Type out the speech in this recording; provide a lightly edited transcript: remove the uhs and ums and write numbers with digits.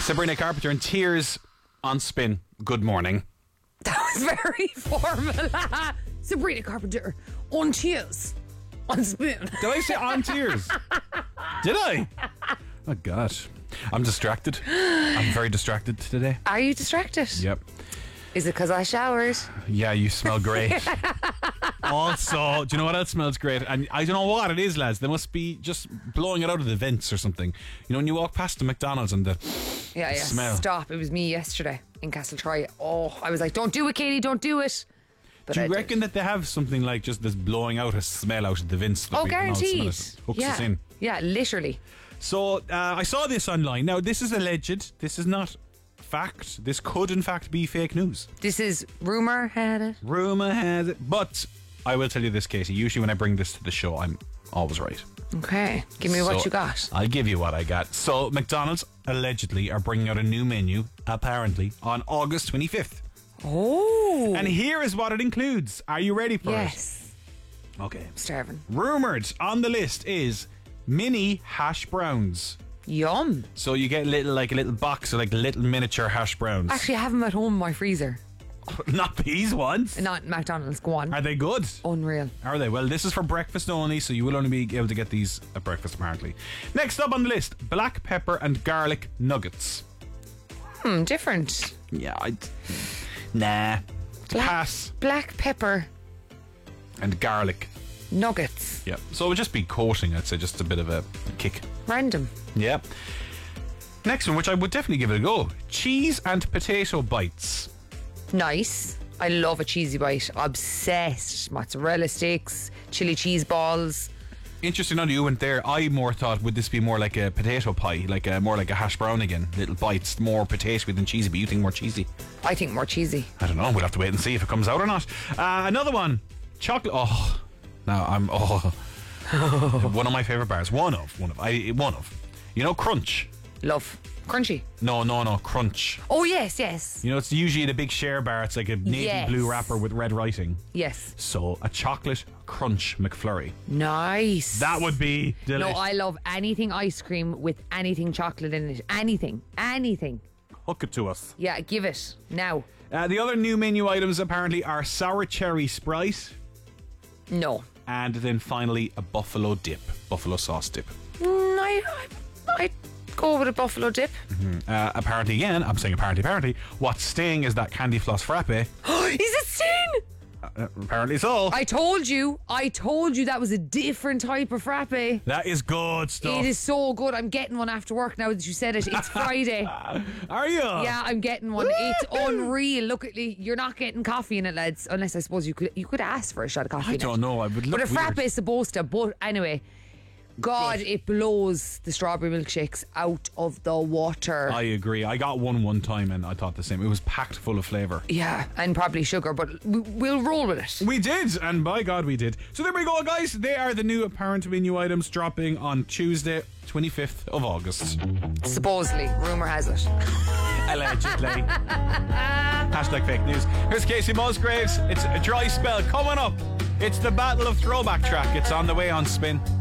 Sabrina Carpenter in tears on Spin. Good morning. That was very formal. Sabrina Carpenter on tears on Spin. Did I say on tears? Did I? Oh, God. I'm distracted. I'm very distracted today. Are you distracted? Yep. Is it because I showered? Yeah, you smell great. Also, do you know what else smells great? And I don't know what it is, lads. They must be just blowing it out of the vents or something. You know, when you walk past the McDonald's and the smell. Stop. It was me yesterday in Castletroy. Oh, I was like, don't do it, Katie, don't do it. But do you reckon that they have something like just this blowing out a smell out of the vents? Oh, guaranteed. Hooks us in. Yeah, literally. So, I saw this online. Now, this is alleged. This is not fact. This could, in fact, be fake news. This is rumour had it. Rumour has it. But I will tell you this, Katie. Usually when I bring this to the show, I'm always right. Okay. Give me what you got. I'll give you what I got. So, McDonald's allegedly are bringing out a new menu, apparently, on August 25th. Oh. And here is what it includes. Are you ready for it? Yes. Okay. I'm starving. Rumoured on the list is mini hash browns. Yum. So you get a little box of like little miniature hash browns. Actually, I have them at home in my freezer. Not these ones. Not McDonald's. Go on. Are they good? Unreal. Are they? Well, this is for breakfast only, so you will only be able to get these at breakfast, apparently. Next up on the list, black pepper and garlic nuggets. Different. Yeah, nah. Pass. Black pepper And garlic. nuggets. Yeah. So it would just be coating, I'd say, just a bit of a kick. Random. Yeah. Next one, which I would definitely give it a go. Cheese and potato bites. Nice. I love a cheesy bite. Obsessed. Mozzarella sticks, chili cheese balls. Interesting on you went there. I more thought, would this be more like a potato pie, more like a hash brown again? Little bites, more potato than cheesy, but you think more cheesy? I think more cheesy. I don't know. We'll have to wait and see if it comes out or not. Another one. Chocolate. Oh. Now I'm. Oh. One of my favourite bars. One of. You know, Crunch. Love. Crunchy. No. Crunch. Oh, yes. You know, it's usually the big share bar. It's like a navy blue wrapper with red writing. Yes. So, a chocolate crunch McFlurry. Nice. That would be delicious. No, I love anything ice cream with anything chocolate in it. Anything. Hook it to us. Yeah, give it. Now. The other new menu items apparently are sour cherry Sprite. No. And then finally a buffalo sauce dip. I'd go with a buffalo dip. Apparently again, I'm saying apparently, what's staying is that candy floss frappe. Is it Sting? Apparently so. I told you that was a different type of frappe. That is good stuff. It is so good. I'm getting one after work now that you said it. It's Friday. Are you? Yeah, I'm getting one. It's unreal. Look at me. You're not getting coffee in it, lads. Unless I suppose you could ask for a shot of coffee. I don't know. I would look But a frappe weird. is supposed to. But anyway, God, it blows the strawberry milkshakes out of the water. I agree. I got one time and I thought the same. It was packed full of flavour. Yeah, and probably sugar, but we'll roll with it. We did, and by God we did. So there we go, guys. They are the new apparent menu items dropping on Tuesday, 25th of August. Supposedly, rumour has it. Allegedly. Hashtag fake news. Here's Casey Musgraves. It's a dry spell coming up. It's the Battle of Throwback Track. It's on the way on Spin.